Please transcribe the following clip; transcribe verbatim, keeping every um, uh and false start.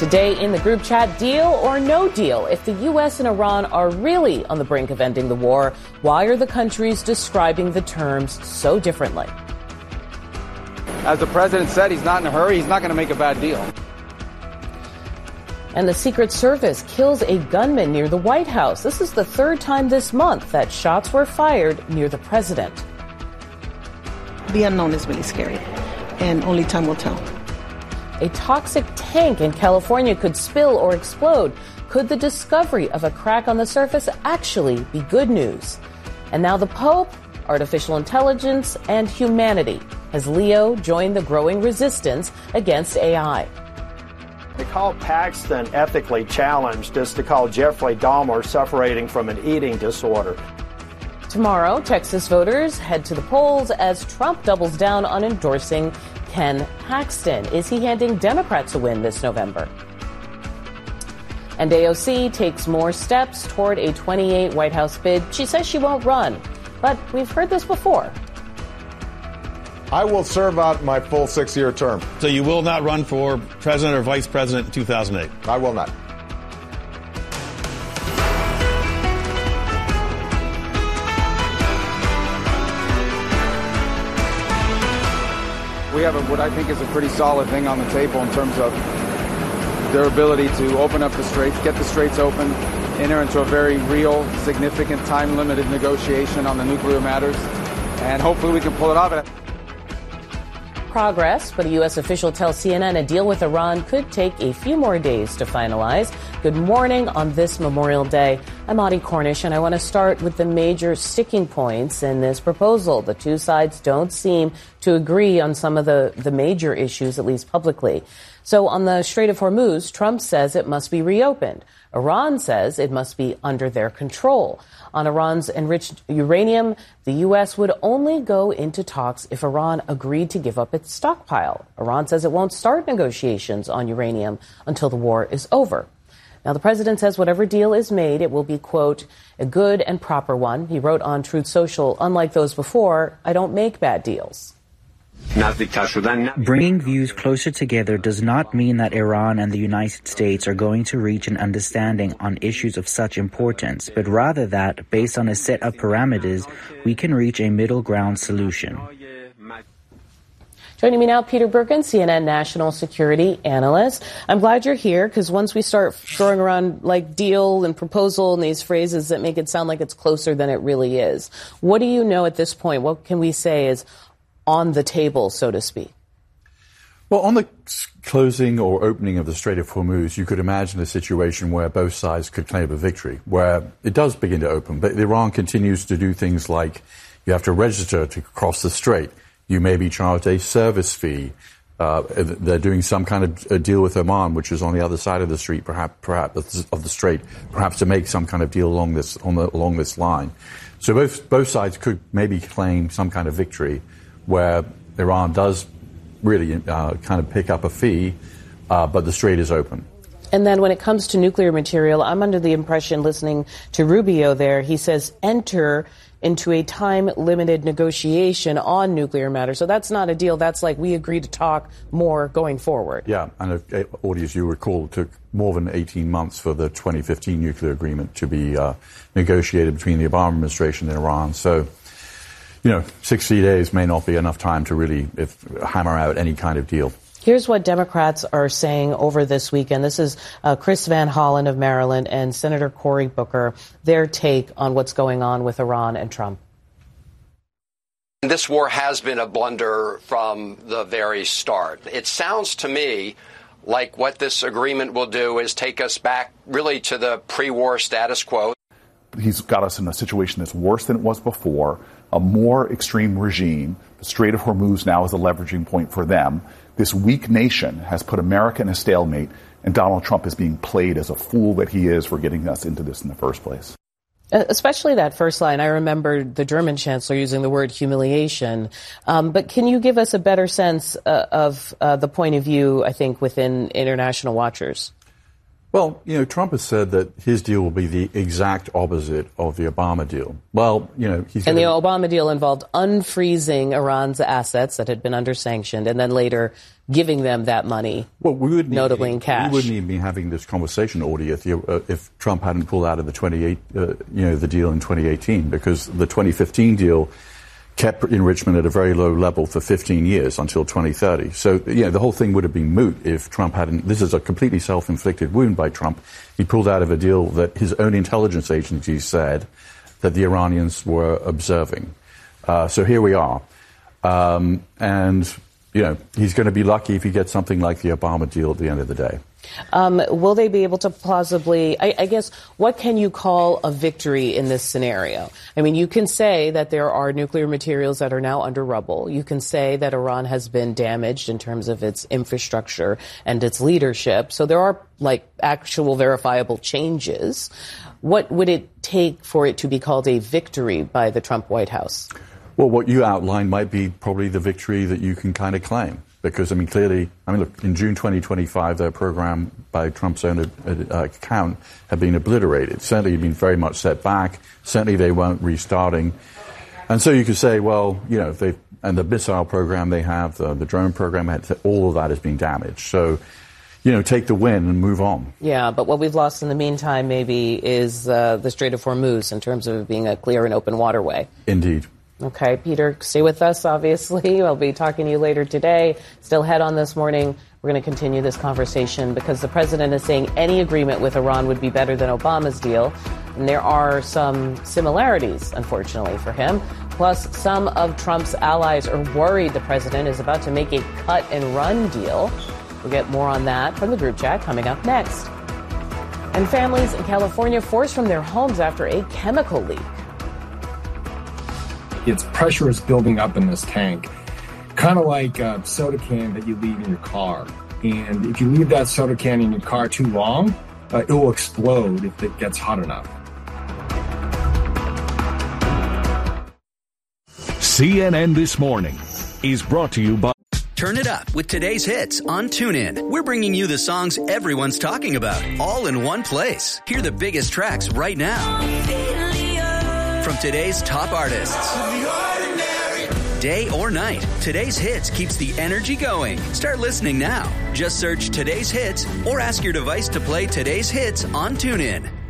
Today in the group chat, deal or no deal? If the U S and Iran are really on the brink of ending the war, why are the countries describing the terms so differently? As the president said, he's not in a hurry. He's not going to make a bad deal. And the Secret Service kills a gunman near the White House. This is the third time this month that shots were fired near the president. The unknown is really scary, and only time will tell. A toxic tank in California could spill or explode. Could the discovery of a crack on the surface actually be good news? And now the Pope, artificial intelligence, and humanity. Has Leo joined the growing resistance against A I? To call Paxton ethically challenged is to call Jeffrey Dahmer suffering from an eating disorder. Tomorrow, Texas voters head to the polls as Trump doubles down on endorsing Ken Paxton. Is he handing Democrats a win this November? And A O C takes more steps toward a twenty-eight White House bid. She says she won't run, but we've heard this before. I will serve out my full six-year term. So you will not run for president or vice president in two thousand eight? I will not. We have a, what I think is a pretty solid thing on the table in terms of their ability to open up the straits, get the straits open, enter into a very real, significant, time-limited negotiation on the nuclear matters, and hopefully we can pull it off. Progress, but a U S official tells C N N a deal with Iran could take a few more days to finalize. Good morning on this Memorial Day. I'm Audie Cornish, and I want to start with the major sticking points in this proposal. The two sides don't seem to agree on some of the, the major issues, at least publicly. So on the Strait of Hormuz, Trump says it must be reopened. Iran says it must be under their control. On Iran's enriched uranium, the U S would only go into talks if Iran agreed to give up its stockpile. Iran says it won't start negotiations on uranium until the war is over. Now, the president says whatever deal is made, it will be, quote, a good and proper one. He wrote on Truth Social, unlike those before, I don't make bad deals. Bringing views closer together does not mean that Iran and the United States are going to reach an understanding on issues of such importance, but rather that, based on a set of parameters, we can reach a middle ground solution. Joining me now, Peter Bergen, C N N national security analyst. I'm glad you're here because once we start throwing around like deal and proposal and these phrases that make it sound like it's closer than it really is, what do you know at this point? What can we say is on the table, so to speak? Well, on the closing or opening of the Strait of Hormuz, you could imagine a situation where both sides could claim a victory, where it does begin to open. But Iran continues to do things like you have to register to cross the strait. You may be charged a service fee. Uh, they're doing some kind of a deal with Oman, which is on the other side of the street, perhaps, perhaps of the strait, perhaps to make some kind of deal along this on the, along this line. So both both sides could maybe claim some kind of victory, where Iran does really uh, kind of pick up a fee, uh, but the strait is open. And then when it comes to nuclear material, I'm under the impression, listening to Rubio there, he says enter into a time-limited negotiation on nuclear matters. So that's not a deal. That's like we agree to talk more going forward. Yeah, and uh, audience, you recall, it took more than eighteen months for the twenty fifteen nuclear agreement to be uh, negotiated between the Obama administration and Iran. So, you know, sixty days may not be enough time to really if, hammer out any kind of deal. Here's what Democrats are saying over this weekend. This is uh, Chris Van Hollen of Maryland and Senator Cory Booker, their take on what's going on with Iran and Trump. This war has been a blunder from the very start. It sounds to me like what this agreement will do is take us back really to the pre-war status quo. He's got us in a situation that's worse than it was before, a more extreme regime. The Strait of Hormuz now is a leveraging point for them. This weak nation has put America in a stalemate, and Donald Trump is being played as a fool that he is for getting us into this in the first place. Especially that first line. I remember the German chancellor using the word humiliation. Um, but can you give us a better sense uh, of uh, the point of view, I think, within international watchers? Well, you know, Trump has said that his deal will be the exact opposite of the Obama deal. Well, you know, he's and the gonna... Obama deal involved unfreezing Iran's assets that had been under sanctioned and then later giving them that money, well, we wouldn't notably even, in cash. We wouldn't even be having this conversation, Audie, if, you, uh, if Trump hadn't pulled out of the twenty-eight, uh, you know, the deal in twenty eighteen, because the twenty fifteen deal kept enrichment at a very low level for fifteen years until twenty thirty. So, you know, the whole thing would have been moot if Trump hadn't. This is a completely self-inflicted wound by Trump. He pulled out of a deal that his own intelligence agencies said that the Iranians were observing. Uh, so here we are. Um, and, you know, he's going to be lucky if he gets something like the Obama deal at the end of the day. Um, will they be able to plausibly, I, I guess, what can you call a victory in this scenario? I mean, you can say that there are nuclear materials that are now under rubble. You can say that Iran has been damaged in terms of its infrastructure and its leadership. So there are, like, actual verifiable changes. What would it take for it to be called a victory by the Trump White House? Well, what you outlined might be probably the victory that you can kind of claim. Because, I mean, clearly, I mean, look, in June twenty twenty-five, their program, by Trump's own uh, account, had been obliterated. Certainly, had been very much set back. Certainly, they weren't restarting. And so you could say, well, you know, they and the missile program they have, the, the drone program, all of that has been damaged. So, you know, take the win and move on. Yeah, but what we've lost in the meantime, maybe, is uh, the Strait of Hormuz in terms of being a clear and open waterway. Indeed. Okay, Peter, stay with us, obviously. I'll be talking to you later today. Still head on this morning. We're going to continue this conversation because the president is saying any agreement with Iran would be better than Obama's deal. And there are some similarities, unfortunately, for him. Plus, some of Trump's allies are worried the president is about to make a cut-and-run deal. We'll get more on that from the group chat coming up next. And families in California forced from their homes after a chemical leak. Its pressure is building up in this tank, kind of like a soda can that you leave in your car. And if you leave that soda can in your car too long, uh, it will explode if it gets hot enough. C N N This Morning is brought to you by... Turn it up with today's hits on TuneIn. We're bringing you the songs everyone's talking about, all in one place. Hear the biggest tracks right now from today's top artists. Day or night, today's hits keeps the energy going. Start listening now. Just search today's hits or ask your device to play today's hits on TuneIn.